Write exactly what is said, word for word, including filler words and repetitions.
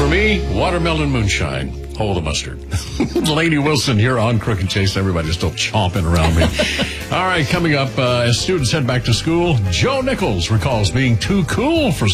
For me, watermelon moonshine. Hold the mustard. Lady Wilson here on Crook and Chase. Everybody's still chomping around me. All right, coming up, uh, as students head back to school, Joe Nichols recalls being too cool for